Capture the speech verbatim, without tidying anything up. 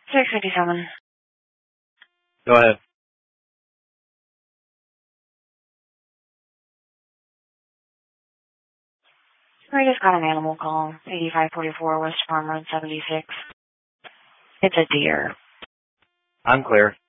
six fifty-seven. Go ahead. I just got an animal call. eighty-five forty-four West Farm Road seventy-six. It's a deer. I'm clear.